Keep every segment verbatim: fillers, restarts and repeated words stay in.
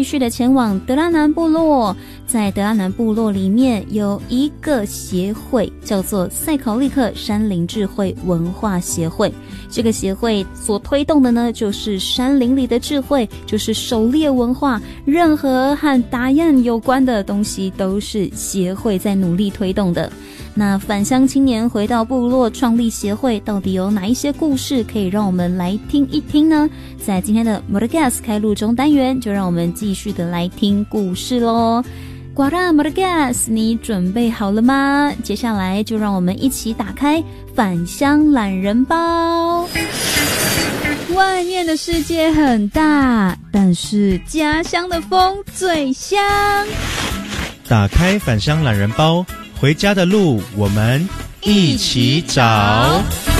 续的前往德拉南部落。在德拉南部落里面有一个协会，叫做塞考利克山林智慧文化协会。这个协会所推动的呢，就是山林里的智慧，就是狩猎文化，任何和打雁有关的东西都是协会在努力推动的。那返乡青年回到部落创立协会，到底有哪一些故事可以让我们来听一听呢？在今天的 Mordgas 开录中单元，就让我们继续的来听故事咯。呱啦 Mordgas， 你准备好了吗？接下来就让我们一起打开返乡懒人包。外面的世界很大，但是家乡的风最香。 打开返乡懒人包，回家的路我们一起找。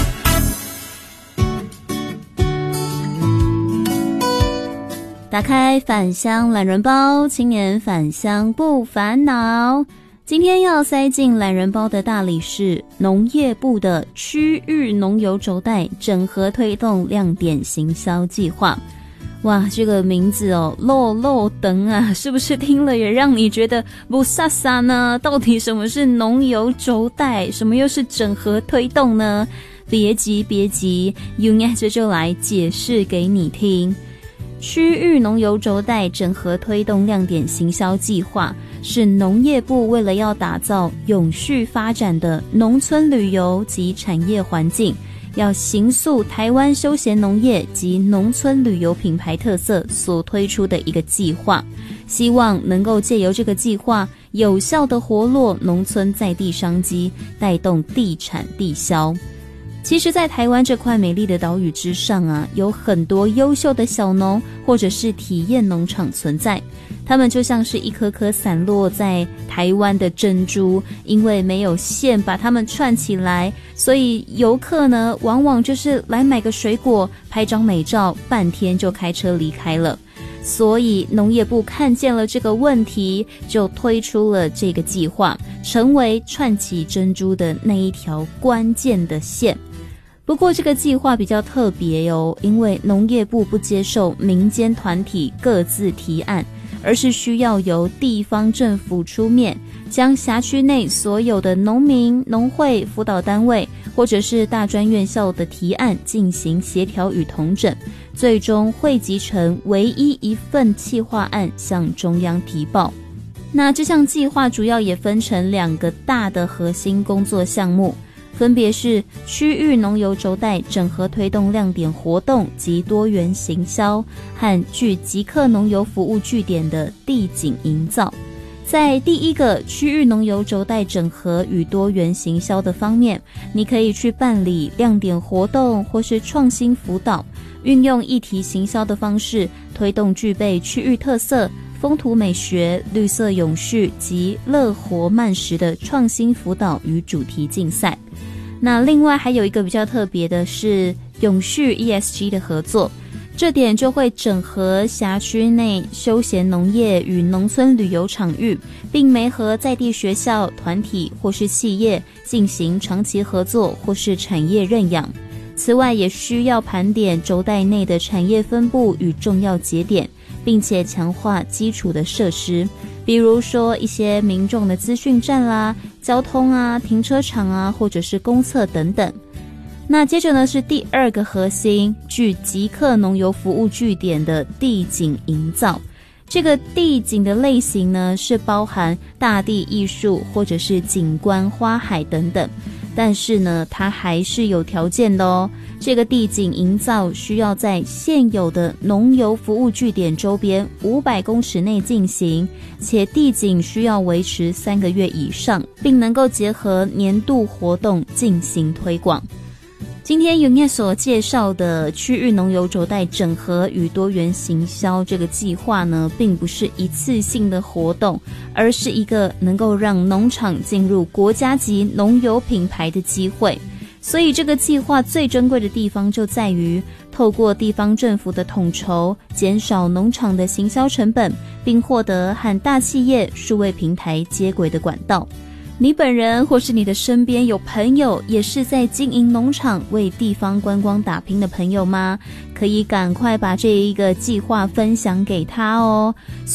打开返乡懒人包，青年返乡不烦恼。今天要塞进懒人包的大礼是农业部的区域农游轴带整合推动亮点行销计划。哇，这个名字哦，漏漏等啊，是不是听了也让你觉得不飒飒呢？到底什么是农游轴带，什么又是整合推动呢？别急别急，有爱这就来解释给你听。区域农游轴带整合推动亮点行销计划是农业部为了要打造永续发展的农村旅游及产业环境，要形塑台湾休闲农业及农村旅游品牌特色所推出的一个计划，希望能够借由这个计划有效地活络农村在地商机，带动地产地销。其实在台湾这块美丽的岛屿之上啊，有很多优秀的小农或者是体验农场存在，它们就像是一颗颗散落在台湾的珍珠，因为没有线把它们串起来，所以游客呢往往就是来买个水果，拍张美照，半天就开车离开了。所以农业部看见了这个问题，就推出了这个计划，成为串起珍珠的那一条关键的线。不过这个计划比较特别哦，因为农业部不接受民间团体各自提案，而是需要由地方政府出面，将辖区内所有的农民、农会、辅导单位或者是大专院校的提案进行协调与统整，最终汇集成唯一一份企划案向中央提报。那这项计划主要也分成两个大的核心工作项目，分别是区域农游轴带整合推动亮点活动及多元行销，和具即刻农游服务据点的地景营造。在第一个区域农游轴带整合与多元行销的方面，你可以去办理亮点活动或是创新辅导，运用议题行销的方式，推动具备区域特色、风土美学、绿色永续及乐活慢食的创新辅导与主题竞赛。那另外还有一个比较特别的是永续 E S G 的合作，这点就会整合辖区内休闲农业与农村旅游场域，并媒合在地学校、团体或是企业进行长期合作或是产业认养。此外也需要盘点轴带内的产业分布与重要节点，并且强化基础的设施，比如说一些民众的资讯站啦、交通啊、停车场啊，或者是公厕等等。那接着呢是第二个核心，具即刻农游服务据点的地景营造。这个地景的类型呢是包含大地艺术或者是景观花海等等，但是呢它还是有条件的哦。这个地景营造需要在现有的农游服务据点周边五百公尺内进行，且地景需要维持三个月以上，并能够结合年度活动进行推广。今天永业所介绍的区域农游轴带整合与多元行销这个计划呢，并不是一次性的活动，而是一个能够让农场进入国家级农游品牌的机会。所以这个计划最珍贵的地方就在于透过地方政府的统筹，减少农场的行销成本，并获得和大企业数位平台接轨的管道。你本人或是你的身边有朋友也是在经营农场为地方观光打拼的朋友吗？可以赶快把这一个计划分享给他哦。